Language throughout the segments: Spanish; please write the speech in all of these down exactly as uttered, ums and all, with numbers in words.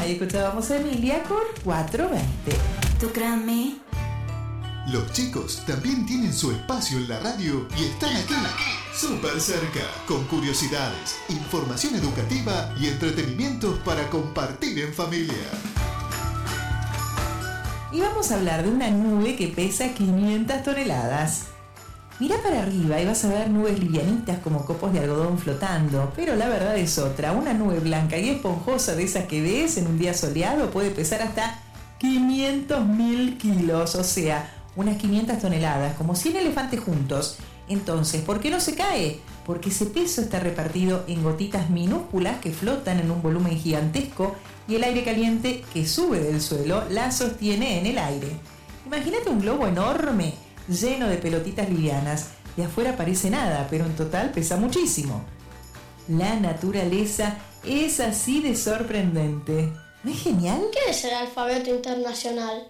y escuchábamos a Emilia con cuatro veinte. ¿Tú créeme? Los chicos también tienen su espacio en la radio y están aquí, súper cerca, con curiosidades, información educativa y entretenimientos para compartir en familia. Y vamos a hablar de una nube que pesa quinientas toneladas. Mirá para arriba y vas a ver nubes livianitas como copos de algodón flotando, pero la verdad es otra. Una nube blanca y esponjosa de esas que ves en un día soleado puede pesar hasta quinientos mil kilos, o sea, unas quinientas toneladas, como cien elefantes juntos. Entonces, ¿por qué no se cae? Porque ese peso está repartido en gotitas minúsculas que flotan en un volumen gigantesco y el aire caliente que sube del suelo la sostiene en el aire. Imagínate un globo enorme, lleno de pelotitas livianas. De afuera parece nada, pero en total pesa muchísimo. La naturaleza es así de sorprendente. ¿No es genial? ¿Qué es el alfabeto internacional?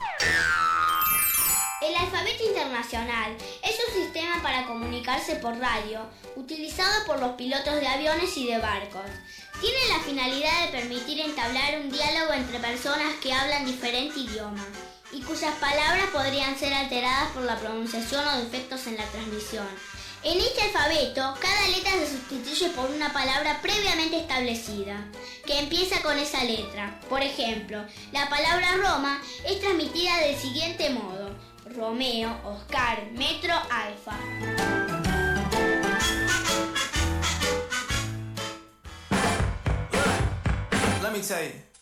El alfabeto internacional es un sistema para comunicarse por radio, utilizado por los pilotos de aviones y de barcos. Tiene la finalidad de permitir entablar un diálogo entre personas que hablan diferente idioma y cuyas palabras podrían ser alteradas por la pronunciación o defectos en la transmisión. En este alfabeto, cada letra se sustituye por una palabra previamente establecida, que empieza con esa letra. Por ejemplo, la palabra Roma es transmitida del siguiente modo: Romeo, Oscar, Metro, Alfa. Let me tell you.